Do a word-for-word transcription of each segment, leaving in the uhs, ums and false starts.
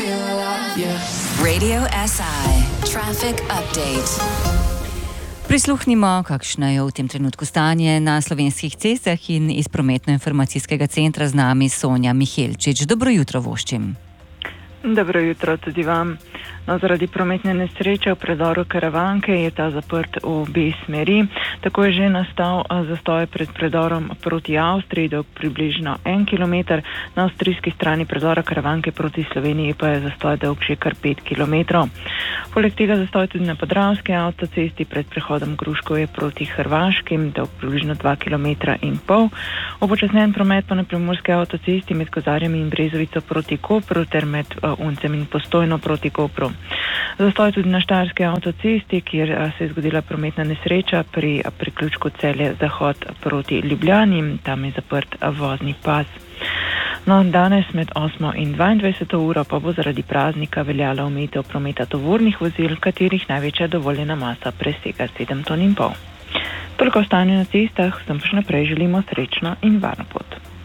Radio S I Traffic Update. Prisluhnimo, kakšno je v tem trenutku stanje na slovenskih cestah, in iz prometno-informacijskega centra z nami Sonja Mihelčič. Dobro jutro voščim. Dobro jutro tudi vam. No, zaradi prometne nesreče v predoru Karavanke je ta zaprt v obe smeri. Tako je že nastal zastoj pred predorom proti Avstriji, dolg približno en kilometer. Na avstrijski strani predora Karavanke proti Sloveniji pa je zastoj dolg še kar pet kilometrov. Poleg tega zastoj tudi na Podravski avtocesti pred prehodom Gruškovje proti Hrvaškim, dolg približno dva kilometra in pol. Upočasnjen promet pa na Primorski avtocesti med Kozarjem in Brezovico proti Kopru ter med Uncem in Postojno proti Kopru. Zastoj tudi na Štajerski avtocesti, kjer se je zgodila prometna nesreča pri priključku Celje-Zahod proti Ljubljani. Tam je zaprt vozni pas. No, danes med osmo in dvaindvajseto uro pa bo zaradi praznika veljala omejitev prometa tovornih vozil, katerih največja dovoljena masa presega sedem ton in pol. Toliko o stanju na cestah, vsem pa še naprej želimo srečno in varno pot.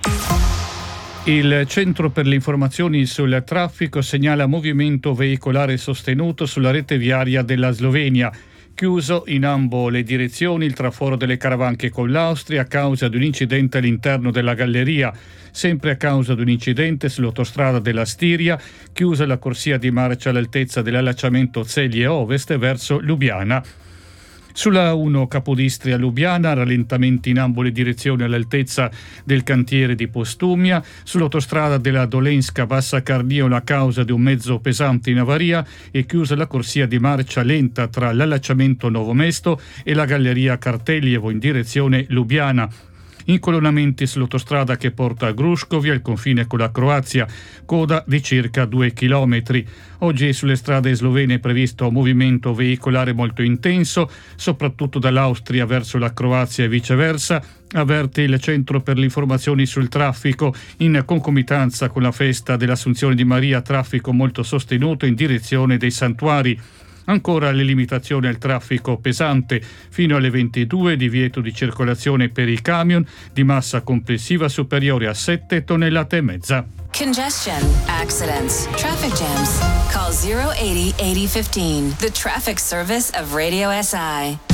Il Centro per le Informazioni sul Traffico segnala movimento veicolare sostenuto sulla rete viaria della Slovenia. Chiuso in ambo le direzioni il traforo delle Caravanche con l'Austria a causa di un incidente all'interno della galleria. Sempre a causa di un incidente sull'autostrada della Stiria, chiusa la corsia di marcia all'altezza dell'allacciamento Celje Ovest verso Lubiana. Sulla uno Capodistria Lubiana, rallentamenti in ambo le direzioni all'altezza del cantiere di Postumia. Sull'autostrada della Dolenska Bassa Cardiola a causa di un mezzo pesante in avaria e chiusa la corsia di marcia lenta tra l'allacciamento Novomesto e la galleria Karteljevo in direzione Lubiana. Incolonnamenti sull'autostrada che porta a Gruškovje, il confine con la Croazia, coda di circa due chilometri. Oggi sulle strade slovene è previsto movimento veicolare molto intenso, soprattutto dall'Austria verso la Croazia e viceversa, avverte il Centro per le Informazioni sul Traffico. In concomitanza con la festa dell'Assunzione di Maria, traffico molto sostenuto in direzione dei santuari. Ancora le limitazioni al traffico pesante fino alle ventidue, divieto di circolazione per i camion di massa complessiva superiore a sette tonnellate e mezza. Congestion, accidents, traffic jams. Call zero eighty, eighty fifteen. The traffic service of Radio S I.